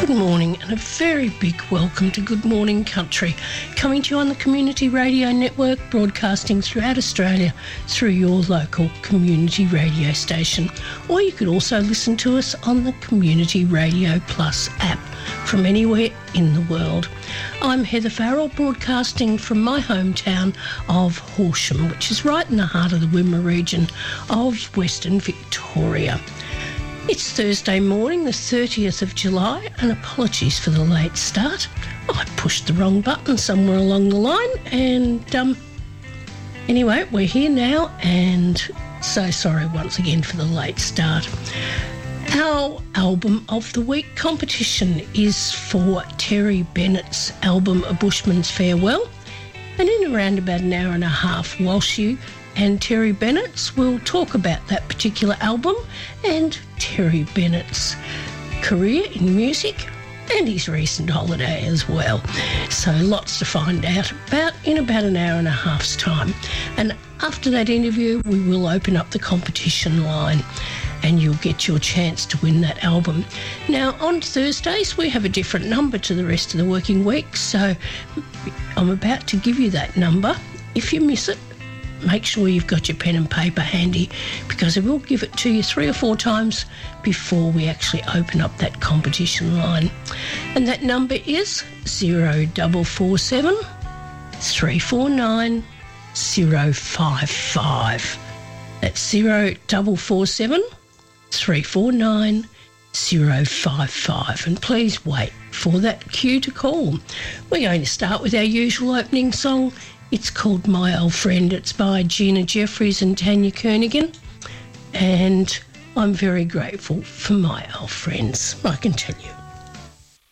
Good morning and a very big welcome to Good Morning Country, coming to you on the Community Radio Network, broadcasting throughout Australia through your local community radio station. Or you could also listen to us on the Community Radio Plus app from anywhere in the world. I'm Heather Farrell, broadcasting from my hometown of Horsham, which is right in the heart of the Wimmera region of Western Victoria. It's Thursday morning, the 30th of July, and apologies for the late start. I pushed the wrong button somewhere along the line, and anyway, we're here now, and so sorry once again for the late start. Our Album of the Week competition is for Terry Bennett's album A Bushman's Farewell, and in around about an hour and a half, Walshy and Terry Bennett's will talk about that particular album and Terry Bennett's career in music and his recent holiday as well. So lots to find out about in about an hour and a half's time. And after that interview, we will open up the competition line and you'll get your chance to win that album. Now, on Thursdays, we have a different number to the rest of the working week, so I'm about to give you that number. If you miss it, make sure you've got your pen and paper handy, because I will give it to you 3 or 4 times before we actually open up that competition line. And that number is 0447 349 055. That's 0447 349 055. And please wait for that cue to call. We're going to start with our usual opening song. It's called My Old Friend. It's by Gina Jeffries and Tanya Kernaghan. And I'm very grateful for my old friends, I can tell you.